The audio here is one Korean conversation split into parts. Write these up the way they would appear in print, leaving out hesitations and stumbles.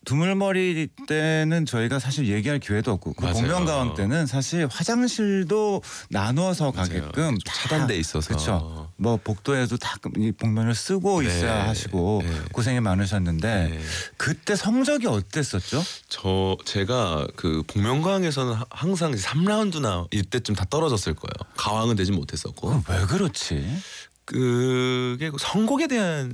두물머리 때는 저희가 사실 얘기할 기회도 없고 그 맞아요. 복면가왕 때는 사실 화장실도 나누어서 가게끔 차단돼 있어서 그렇죠. 뭐 복도에도 다 이 복면을 쓰고 네. 있어야 하시고 네. 고생이 많으셨는데 네. 그때 성적이 어땠었죠? 제가 그 복면가왕에서는 항상 3라운드나 이때쯤 다 떨어졌을 거예요. 가왕은 되지 못했었고. 왜 그렇지? 그게 선곡에 대한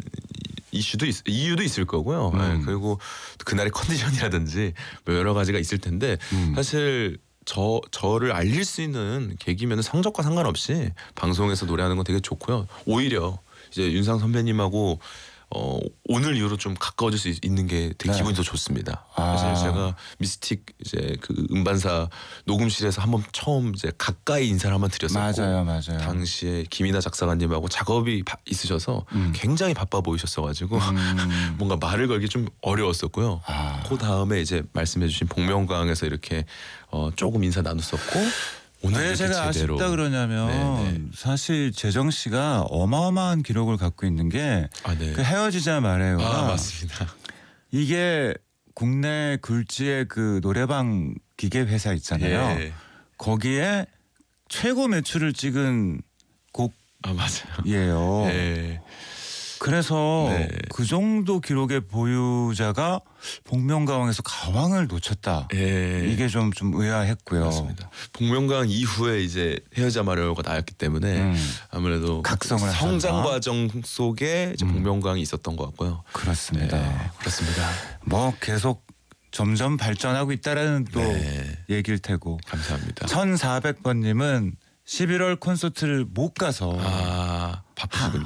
이유도 있을 거고요. 네, 그리고 그날의 컨디션이라든지 뭐 여러 가지가 있을 텐데 사실 저를 알릴 수 있는 계기면은 성적과 상관없이 방송에서 노래하는 건 되게 좋고요. 오히려 이제 윤상 선배님하고 오늘 이후로 좀 가까워질 수 있는 게 되게 네. 기분이 더 좋습니다. 아. 사실 제가 미스틱 이제 그 음반사 녹음실에서 한번 처음 이제 가까이 인사를 한번 드렸었고 맞아요. 당시에 김이나 작사가님하고 작업이 있으셔서 굉장히 바빠 보이셨어가지고 뭔가 말을 걸기 좀 어려웠었고요. 그 다음에 이제 말씀해주신 복면가왕에서 이렇게 조금 인사 나눴었고. 왜 제가 제대로. 아쉽다 그러냐면 네네. 사실 재정 씨가 어마어마한 기록을 갖고 있는 게 네. 그 헤어지자 말해요가 맞습니다. 이게 국내 굴지의 그 노래방 기계 회사 있잖아요. 예. 거기에 최고 매출을 찍은 맞아요. 곡이에요. 예. 그래서 네. 그 정도 기록의 보유자가 복면가왕에서 가왕을 놓쳤다. 예. 이게 좀 의아했고요. 맞습니다. 복면가왕 이후에 이제 헤어지자 말해요가 나왔기 때문에 아무래도 각성을 성장 하셨나? 과정 속에 이제 복면가왕이 있었던 것 같고요. 그렇습니다. 네, 그렇습니다. 뭐 계속 점점 발전하고 있다라는 또 네. 얘기일 테고. 감사합니다. 1400번님은 11월 콘서트를 못 가서 바쁘군요.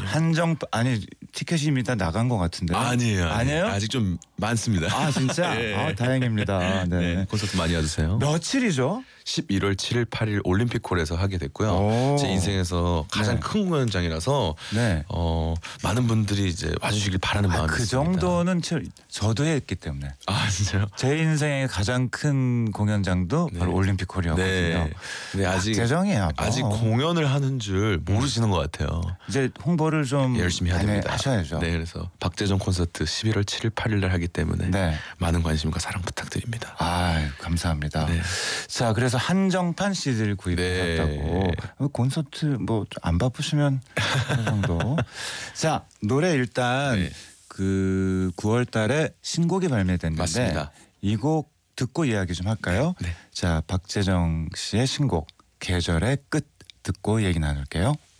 티켓이 이미 다 나간 것 같은데. 아니에요. 아니에요? 아직 좀 많습니다. 아 진짜? 네. 다행입니다. 네. 네, 콘서트 많이 와주세요. 며칠이죠? 11월 7일, 8일 올림픽홀에서 하게 됐고요. 오. 제 인생에서 가장 네. 큰 공연장이라서 네. 많은 분들이 이제 와주시길 바라는 마음이 그 있습니다. 정도는 저도 했기 때문에. 진짜요? 제 인생의 가장 큰 공연장도 바로 올림픽홀이었거든요. 네. 근데 재정이야. 아직 공연을 하는 줄 모르시는 것 같아요. 이제 홍보를 좀 열심히 해야 됩니다. 하셔야죠. 네, 그래서 박재정 콘서트 11월 7일, 8일 날 하기 때문에 네. 많은 관심과 사랑 부탁드립니다. 감사합니다. 네. 자, 그래서 한정판 CD를 구입하셨다고. 콘서트 뭐 안 바쁘시면 어느 정도. 자, 노래 일단 네. 그 9월 달에 신곡이 발매됐는데 맞습니다. 이 곡 듣고 이야기 좀 할까요? 네. 자, 박재정 씨의 신곡 계절의 끝 듣고 얘기 나눌게요.